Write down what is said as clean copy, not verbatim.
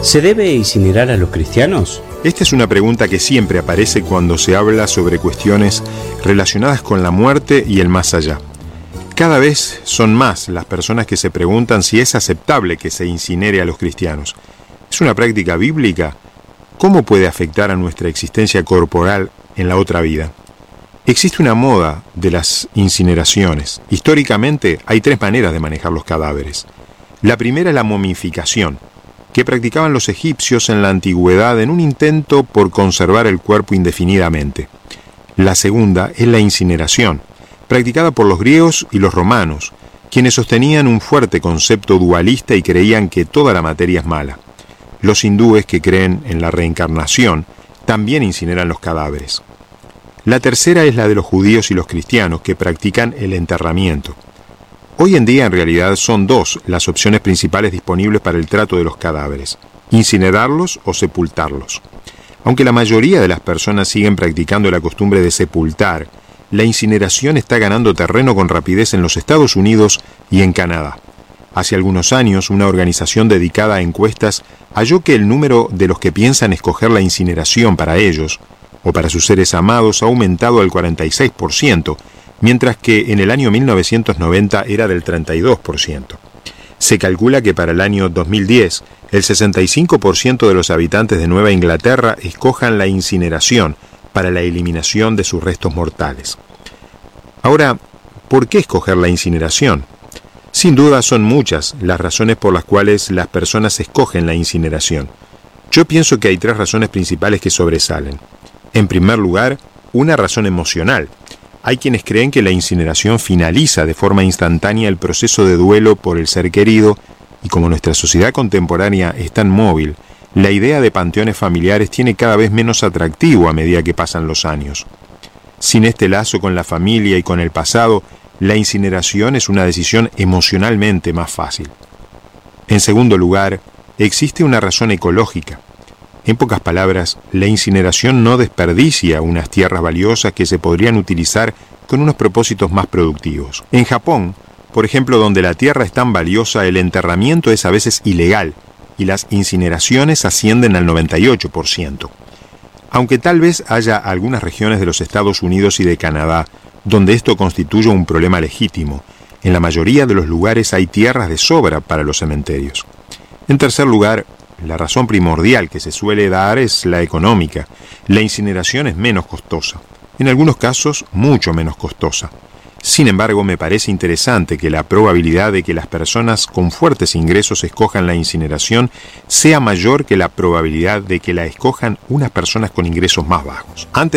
¿Se debe incinerar a los cristianos? Esta es una pregunta que siempre aparece cuando se habla sobre cuestiones relacionadas con la muerte y el más allá. Cada vez son más las personas que se preguntan si es aceptable que se incinere a los cristianos. ¿Es una práctica bíblica? ¿Cómo puede afectar a nuestra existencia corporal en la otra vida? Existe una moda de las incineraciones. Históricamente hay 3 maneras de manejar los cadáveres. La primera es la momificación, que practicaban los egipcios en la antigüedad en un intento por conservar el cuerpo indefinidamente. La segunda es la incineración, practicada por los griegos y los romanos, quienes sostenían un fuerte concepto dualista y creían que toda la materia es mala. Los hindúes, que creen en la reencarnación, también incineran los cadáveres. La tercera es la de los judíos y los cristianos, que practican el enterramiento. Hoy en día, en realidad, son 2 las opciones principales disponibles para el trato de los cadáveres: incinerarlos o sepultarlos. Aunque la mayoría de las personas siguen practicando la costumbre de sepultar, la incineración está ganando terreno con rapidez en los Estados Unidos y en Canadá. Hace algunos años, una organización dedicada a encuestas halló que el número de los que piensan escoger la incineración para ellos o para sus seres amados ha aumentado al 46%, mientras que en el año 1990 era del 32%. Se calcula que para el año 2010, el 65% de los habitantes de Nueva Inglaterra escojan la incineración para la eliminación de sus restos mortales. Ahora, ¿por qué escoger la incineración? Sin duda son muchas las razones por las cuales las personas escogen la incineración. Yo pienso que hay 3 razones principales que sobresalen. En primer lugar, una razón emocional. Hay quienes creen que la incineración finaliza de forma instantánea el proceso de duelo por el ser querido, y como nuestra sociedad contemporánea es tan móvil, la idea de panteones familiares tiene cada vez menos atractivo a medida que pasan los años. Sin este lazo con la familia y con el pasado, la incineración es una decisión emocionalmente más fácil. En segundo lugar, existe una razón ecológica. En pocas palabras, la incineración no desperdicia unas tierras valiosas que se podrían utilizar con unos propósitos más productivos. En Japón, por ejemplo, donde la tierra es tan valiosa, el enterramiento es a veces ilegal y las incineraciones ascienden al 98%. Aunque tal vez haya algunas regiones de los Estados Unidos y de Canadá donde esto constituye un problema legítimo, en la mayoría de los lugares hay tierras de sobra para los cementerios. En tercer lugar, la razón primordial que se suele dar es la económica. La incineración es menos costosa, en algunos casos mucho menos costosa. Sin embargo, me parece interesante que la probabilidad de que las personas con fuertes ingresos escojan la incineración sea mayor que la probabilidad de que la escojan unas personas con ingresos más bajos. Antes